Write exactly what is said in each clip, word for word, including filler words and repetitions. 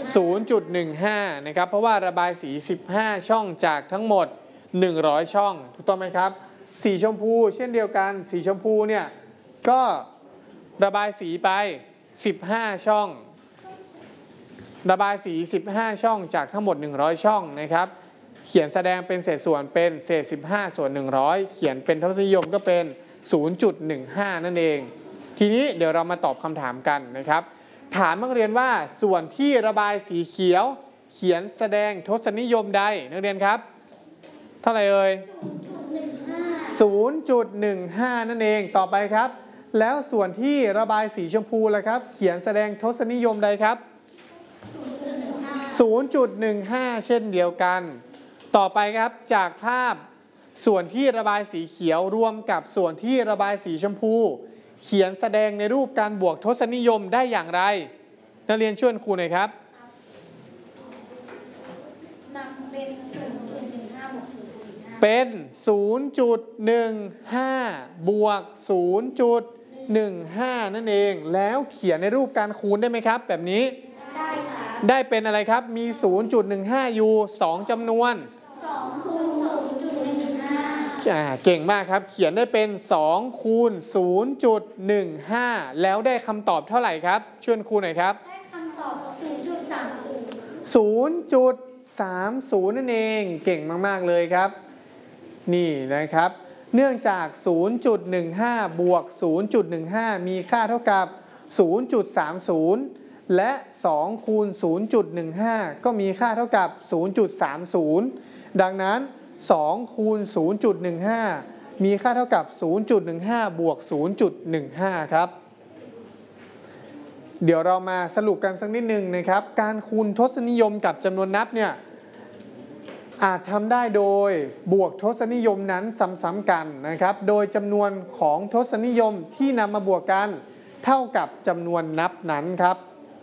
ศูนย์จุดหนึ่งห้า นะครับเพราะว่าระบายสีสิบห้าช่องจากทั้งหมดหนึ่งร้อยช่องถูกต้องไหมครับสีชมพูเช่นเดียวกันสีชมพูเนี่ยก็ระบายสีไปสิบห้าช่องระบายสีสิบห้าช่องจากทั้งหมดหนึ่งร้อยช่องนะครับเขียนแสดงเป็นเศษส่วนเป็นเศษสิบห้าส่วนหนึ่งร้อยเขียนเป็นทศนิยมก็เป็น ศูนย์จุดหนึ่งห้า นั่นเองทีนี้เดี๋ยวเรามาตอบคำถามกันนะครับถามนักเรียนว่าส่วนที่ระบายสีเขียวเขียนแสดงทศนิยมใดนักเรียนครับเท่าไหร่เอ่ย ศูนย์จุดหนึ่งห้า นั่นเองต่อไปครับแล้วส่วนที่ระบายสีชมพูล่ะครับเขียนแสดงทศนิยมใดครับ ศูนย์จุดหนึ่งห้า เช่นเดียวกันต่อไปครับจากภาพส่วนที่ระบายสีเขียวรวมกับส่วนที่ระบายสีชมพูเขียนแสดงในรูปการบวกทศนิยมได้อย่างไรนักเรียนช่วยครูหน่อยครับเป็น ศูนย์จุดหนึ่งห้า บวก ศูนย์จุดหนึ่งห้า นั่นเองแล้วเขียนในรูปการคูณได้ไหมครับแบบนี้ได้ค่ะได้เป็นอะไรครับมี ศูนย์จุดหนึ่งห้า อยู่สองจำนวนสองคูณ ศูนย์จุดหนึ่งห้า อ่าเก่งมากครับเขียนได้เป็นสองคูณ ศูนย์จุดหนึ่งห้า แล้วได้คำตอบเท่าไหร่ครับช่วยครูหน่อยครับได้คำตอบ ศูนย์จุดสามศูนย์ ศูนย์จุดสามศูนย์ นั่นเองเก่งมากๆเลยครับนี่นะครับเนื่องจาก ศูนย์จุดหนึ่งห้า บวก ศูนย์จุดหนึ่งห้า มีค่าเท่ากับ ศูนย์จุดสามศูนย์ และสองคูณ ศูนย์จุดหนึ่งห้า ก็มีค่าเท่ากับ ศูนย์จุดสามศูนย์ ดังนั้นสองคูณ ศูนย์จุดหนึ่งห้า มีค่าเท่ากับ ศูนย์จุดหนึ่งห้า บวก ศูนย์จุดหนึ่งห้า ครับเดี๋ยวเรามาสรุปกันสักนิดนึงนะครับการคูณทศนิยมกับจำนวนนับเนี่ยอาจทำได้โดยบวกทศนิยมนั้นซ้ำๆกันนะครับโดยจำนวนของทศนิยมที่นำมาบวกกันเท่ากับจำนวนนับนั้นครับ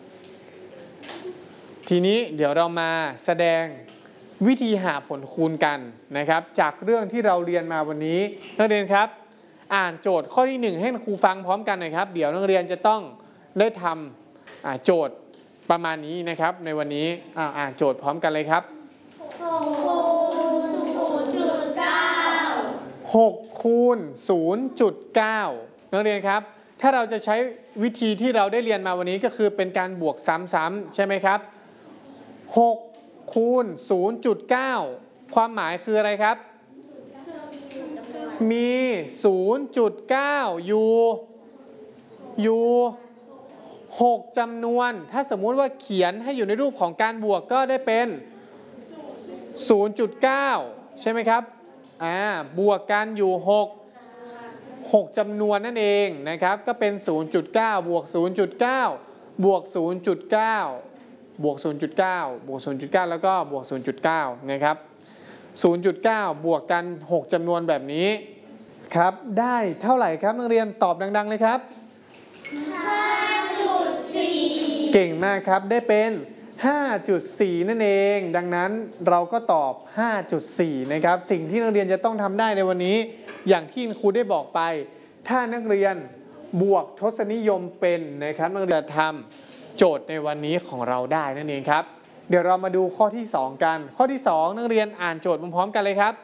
ทีนี้เดี๋ยวเรามาแสดงวิธีหาผลคูณกันนะครับจากเรื่องที่เราเรียนมาวันนี้นักเรียนครับอ่านโจทย์ข้อที่หนึ่งให้ครูฟังพร้อมกันหน่อยครับเดี๋ยวนักเรียนจะต้องได้ทำโจทย์ประมาณนี้นะครับในวันนี้อ่านโจทย์พร้อมกันเลยครับหกคูณ ศูนย์จุดเก้า นักเรียนครับถ้าเราจะใช้วิธีที่เราได้เรียนมาวันนี้ก็คือเป็นการบวกซ้ำๆใช่ไหมครับหกคูณ ศูนย์จุดเก้า ความหมายคืออะไรครับมี ศูนย์จุดเก้า อยู่อยู่หกจำนวนถ้าสมมุติว่าเขียนให้อยู่ในรูปของการบวกก็ได้เป็น ศูนย์จุดเก้า ใช่ไหมครับอ่าบวกกันอยู่หก หกจำนวนนั่นเองนะครับก็เป็น ศูนย์จุดเก้า บวก ศูนย์จุดเก้า บวก ศูนย์จุดเก้า บวก ศูนย์จุดเก้า บวก ศูนย์จุดเก้า แล้วก็บวก ศูนย์จุดเก้า นะครับ ศูนย์จุดเก้า บวกกันหกจำนวนแบบนี้ครับได้เท่าไหร่ครับนักเรียนตอบดังๆเลยครับ ห้าจุดสี่ เก่งมากครับได้เป็น ห้าจุดสี่ นั่นเองดังนั้นเราก็ตอบ ห้าจุดสี่ นะครับสิ่งที่นักเรียนจะต้องทำได้ในวันนี้อย่างที่ครูได้บอกไปถ้านักเรียนบวกทศนิยมเป็นนะครับนักเรียนจะทำโจทย์ในวันนี้ของเราได้นั่นเองครับเดี๋ยวเรามาดูข้อที่สองกันข้อที่สองนักเรียนอ่านโจทย์พร้อมๆกันเลยครับ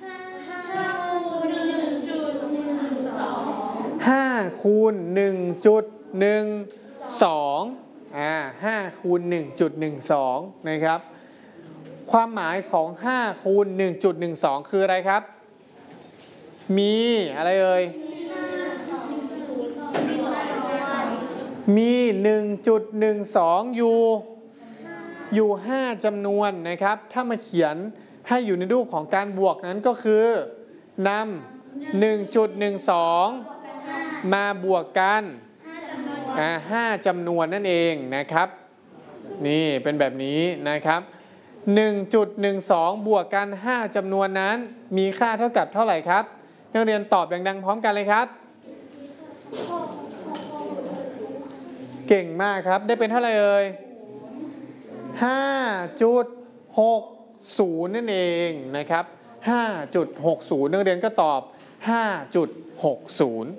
ห้าคูณ หนึ่งจุดหนึ่งสอง อ่าห้าคูณ หนึ่งจุดหนึ่งสอง นะครับความหมายของห้าคูณ หนึ่งจุดหนึ่งสอง คืออะไรครับมีอะไรเอ่ยมี หนึ่งจุดหนึ่งสอง อยู่อยู่ห้าจำนวนนะครับถ้ามาเขียนให้อยู่ในรูปของการบวกนั้นก็คือนำ หนึ่งจุดหนึ่งสอง มาบวกกันห้าจำนวนนั่นเองนะครับนี่เป็นแบบนี้นะครับ หนึ่งจุดหนึ่งสอง บวกกันห้าจำนวนนั้นมีค่าเท่ากับเท่าไหร่ครับนักเรียนตอบดังๆพร้อมกันเลยครับเก่งมากครับได้เป็นเท่าไหร่เอ่ย ห้าจุดหกศูนย์ นั่นเองนะครับ ห้าจุดหกศูนย์ นักเรียนก็ตอบ ห้าจุดหกศูนย์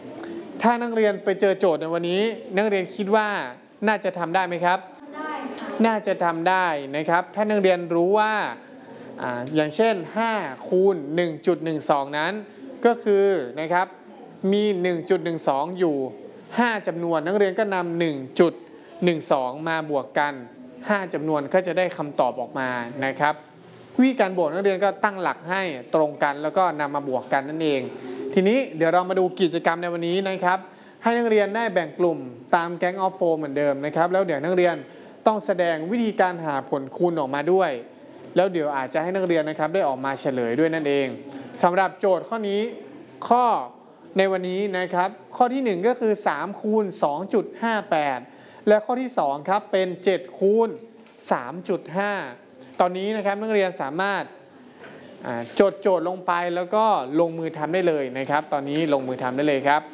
ถ้านักเรียนไปเจอโจทย์ในวันนี้นักเรียนคิดว่าน่าจะทำได้ไหมครับได้ค่ะน่าจะทำได้นะครับถ้านักเรียนรู้ว่าอ่าอย่างเช่นห้าคูณ หนึ่งจุดหนึ่งสอง นั้นก็คือนะครับมี หนึ่งจุดหนึ่งสอง อยู่ห้าจำนวนนักเรียนก็นำ หนึ่งจุดหนึ่งสอง มาบวกกันห้าจำนวนก็จะได้คำตอบออกมานะครับวิธีการบวกนักเรียนก็ตั้งหลักให้ตรงกันแล้วก็นำมาบวกกันนั่นเองทีนี้เดี๋ยวเรามาดูกิจกรรมในวันนี้นะครับให้นักเรียนได้แบ่งกลุ่มตามแก๊งออฟโฟเหมือนเดิมนะครับแล้วเดี๋ยวนักเรียนต้องแสดงวิธีการหาผลคูณออกมาด้วยแล้วเดี๋ยวอาจจะให้นักเรียนนะครับได้ออกมาเฉลยด้วยนั่นเองสำหรับโจทย์ข้อนี้ข้อในวันนี้นะครับข้อที่หนึ่งก็คือสามคูณ สองจุดห้าแปด และข้อที่สองครับเป็นเจ็ดคูณ สามจุดห้า ตอนนี้นะครับนักเรียนสามารถจดโจทย์ลงไปแล้วก็ลงมือทำได้เลยนะครับตอนนี้ลงมือทำได้เลยครับ